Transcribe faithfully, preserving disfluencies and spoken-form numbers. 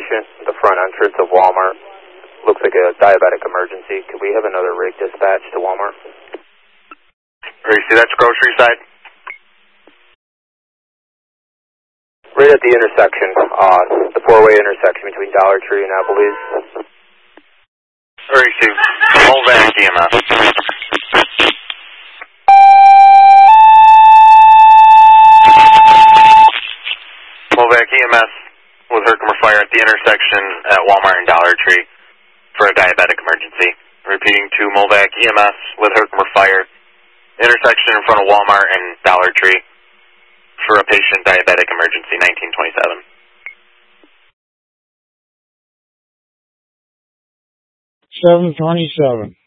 patient at the front entrance of Walmart. Looks like a diabetic emergency. Could we have another rig dispatched to Walmart? Gracie, that's grocery side. Right at the intersection, uh, the four-way intersection between Dollar Tree and Applebee's. Gracie, Molvac E M S. Molvac E M S with Herkimer Fire at the intersection at Walmart and Dollar Tree for a diabetic emergency. Repeating to Molvac E M S with Herkimer Fire, intersection in front of Walmart and Dollar Tree for a patient diabetic emergency, nineteen twenty-seven. seven twenty-seven.